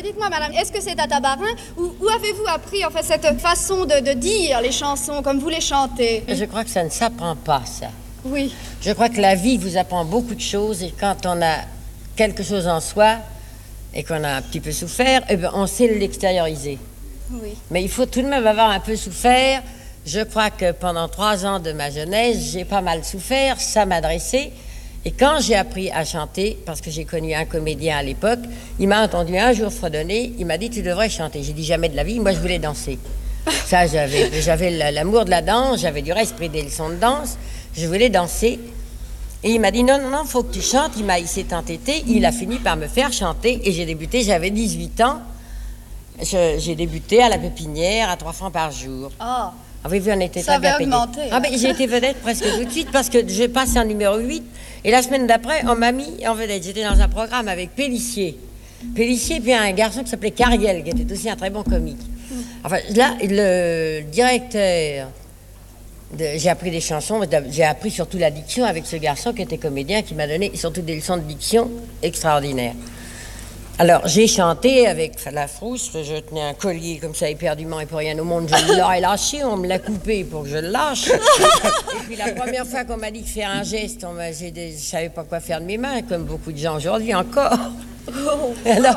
dites-moi, madame, est-ce que c'est à Tabarin ou où avez-vous appris en fait cette façon de dire les chansons comme vous les chantez? Je crois que ça ne s'apprend pas, ça. Oui. Je crois que la vie vous apprend beaucoup de choses et quand on a quelque chose en soi et qu'on a un petit peu souffert, eh bien, on sait l'extérioriser. Oui. Mais il faut tout de même avoir un peu souffert. Je crois que pendant 3 ans de ma jeunesse, j'ai pas mal souffert, ça m'a dressé. Et quand j'ai appris à chanter, parce que j'ai connu un comédien à l'époque, il m'a entendu un jour fredonner, il m'a dit « tu devrais chanter ». J'ai dit « jamais de la vie, moi je voulais danser ». Ça, j'avais l'amour de la danse, j'avais du reste pris des leçons de danse, je voulais danser. Et il m'a dit « non, non, non, faut que tu chantes ». Il s'est entêté, il a fini par me faire chanter et j'ai débuté, j'avais 18 ans. J'ai débuté à la Pépinière à 3 francs par jour. Ah. Avez-vous, on était Ça très bien avait payés. augmenté. Ah, ben, j'ai été vedette presque tout de suite parce que je passe en numéro 8 et la semaine d'après, on m'a mis en vedette. J'étais dans un programme avec Pélissier. Pélissier, puis un garçon qui s'appelait Cariel, qui était aussi un très bon comique. Enfin, là, le directeur, j'ai appris des chansons, j'ai appris surtout la diction avec ce garçon qui était comédien, qui m'a donné surtout des leçons de diction extraordinaires. Alors, j'ai chanté avec la frousse, je tenais un collier comme ça éperdument et pour rien au monde, je l'aurais lâché, on me l'a coupé pour que je le lâche. Et puis la première fois qu'on m'a dit de faire un geste, je ne savais pas quoi faire de mes mains, comme beaucoup de gens aujourd'hui encore. Alors,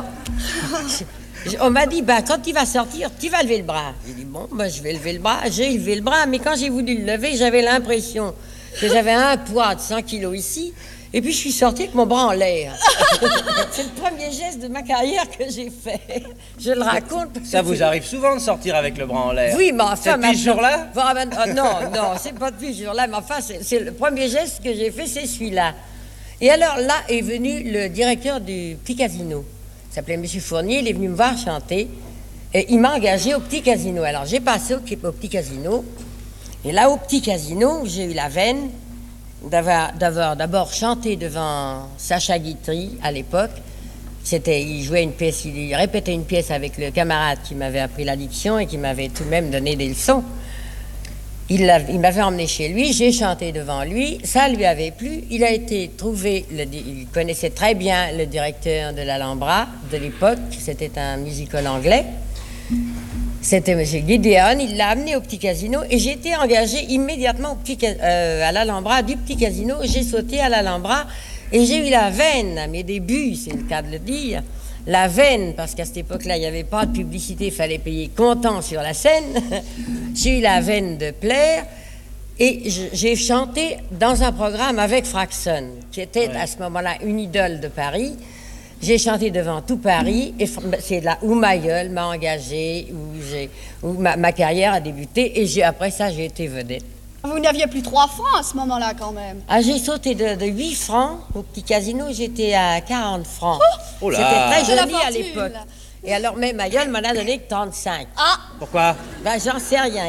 on m'a dit, bah, quand tu vas sortir, tu vas lever le bras. J'ai dit, bon, bah, je vais lever le bras. J'ai levé le bras, mais quand j'ai voulu le lever, j'avais l'impression que j'avais un poids de 100 kilos ici. Et puis je suis sortie avec mon bras en l'air. C'est le premier geste de ma carrière que j'ai fait. Je le raconte. Ça vous arrive souvent de sortir avec le bras en l'air? Oui, mais enfin... Depuis ce jour-là? Non, c'est pas depuis ce jour-là, mais enfin, c'est le premier geste que j'ai fait, c'est celui-là. Et alors là est venu le directeur du Petit Casino. Il s'appelait M. Fournier, il est venu me voir chanter. Et il m'a engagé au Petit Casino. Alors j'ai passé au Petit Casino. Et là, au Petit Casino, j'ai eu la veine d'avoir d'abord chanté devant Sacha Guitry à l'époque. Il jouait une pièce, il répétait une pièce avec le camarade qui m'avait appris la diction et qui m'avait tout de même donné des leçons. Il m'avait emmené chez lui, j'ai chanté devant lui, ça lui avait plu. Il a été trouvé, il connaissait très bien le directeur de l'Alhambra de l'époque, c'était un musical anglais. C'était M. Gideon, il l'a amené au Petit Casino et j'ai été engagée immédiatement à l'Alhambra du Petit Casino. J'ai sauté à l'Alhambra et j'ai eu la veine à mes débuts, c'est le cas de le dire, la veine, parce qu'à cette époque-là, il n'y avait pas de publicité, il fallait payer comptant sur la scène. J'ai eu la veine de plaire et j'ai chanté dans un programme avec Fraxon, qui était à ce moment-là une idole de Paris. J'ai chanté devant tout Paris et c'est là où ma gueule m'a engagée, où ma carrière a débuté et après ça, j'ai été vedette. Vous n'aviez plus 3 francs à ce moment-là quand même. Ah, j'ai sauté de 8 francs au Petit Casino, j'étais à 40 francs. Oh là. C'était très De la joli à fortune. l'époque. Et alors, mais ma gueule m'en a donné que 35. Ah. Pourquoi? Ben, j'en sais rien,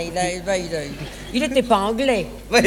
il était pas anglais. Oui.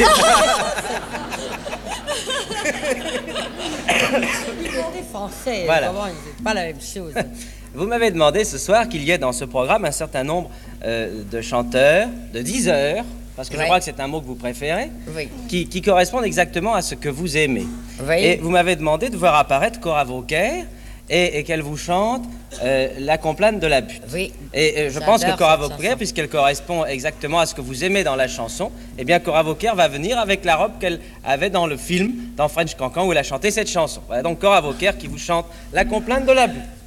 Il était français, Voilà. vraiment, c'est pas la même chose. Vous m'avez demandé ce soir qu'il y ait dans ce programme un certain nombre de chanteurs, de diseurs, parce que je crois que c'est un mot que vous préférez, Oui. qui correspondent exactement à ce que vous aimez. Oui. Et vous m'avez demandé de voir apparaître Cora Vauquer et qu'elle vous chante La Complainte de la butte. Oui. Et je pense que J'adore Cora cette Vauquer, chanson. puisqu'elle correspond exactement à ce que vous aimez dans la chanson, eh bien Cora Vauquer va venir avec la robe qu'elle avait dans le film, dans French Cancan, où elle a chanté cette chanson. Voilà donc Cora Vauquer qui vous chante La Complainte de la butte.